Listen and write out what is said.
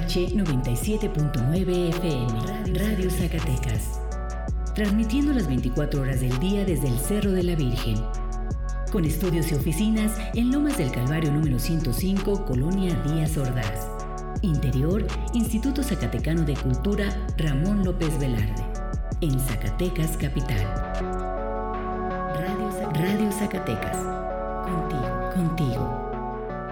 97.9 FM, Radio Zacatecas. Transmitiendo las 24 horas del día desde el Cerro de la Virgen. Con estudios y oficinas en Lomas del Calvario número 105, Colonia Díaz Ordaz. Interior, Instituto Zacatecano de Cultura Ramón López Velarde. En Zacatecas, capital. Radio Zacatecas. Contigo.